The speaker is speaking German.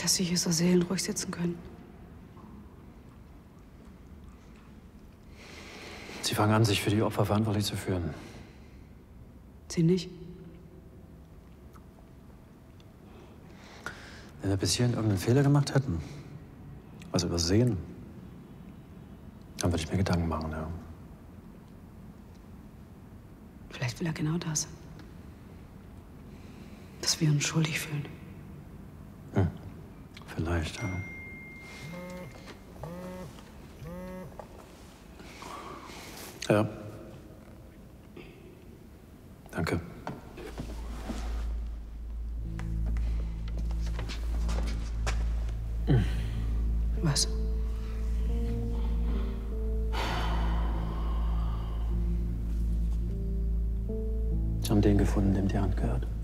dass Sie hier so seelenruhig sitzen können. Sie fangen an, sich für die Opfer verantwortlich zu führen. Sie nicht? Wenn wir bis hierhin irgendeinen Fehler gemacht hätten, was übersehen, dann würde ich mir Gedanken machen, ja. Vielleicht will er genau das. Dass wir uns schuldig fühlen. Hm. Vielleicht, ja. Ja. Danke. Was? Sie haben den gefunden, dem die Hand gehört.